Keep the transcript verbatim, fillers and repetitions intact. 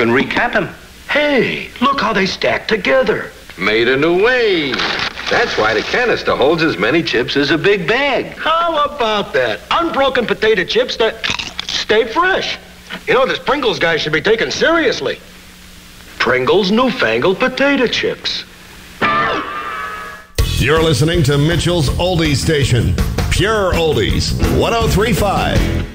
can recap them. Hey, look how they stack together. Made a new way. That's why the canister holds as many chips as a big bag. How about that? Unbroken potato chips that stay fresh. You know, this Pringles guy should be taken seriously. Pringles newfangled potato chips. You're listening to Mitchell's Oldies Station. Pure Oldies, one oh three point five.